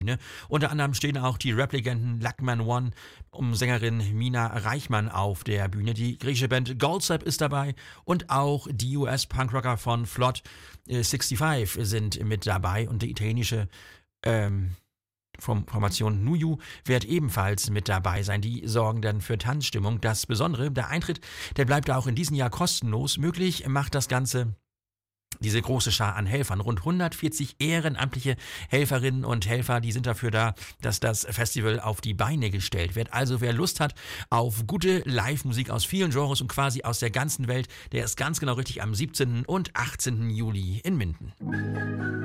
Ne? Unter anderem stehen auch die Rap-Legenden Luckman One um Sängerin Mina Reichmann auf der Bühne. Die griechische Band Goldstep ist dabei und auch die US-Punkrocker von Flood 65 sind mit dabei und die italienische Formation Nuju wird ebenfalls mit dabei sein. Die sorgen dann für Tanzstimmung. Das Besondere, der Eintritt, der bleibt auch in diesem Jahr kostenlos. Möglich macht das Ganze diese große Schar an Helfern, rund 140 ehrenamtliche Helferinnen und Helfer, die sind dafür da, dass das Festival auf die Beine gestellt wird. Also wer Lust hat auf gute Live-Musik aus vielen Genres und quasi aus der ganzen Welt, der ist ganz genau richtig am 17. und 18. Juli in Minden.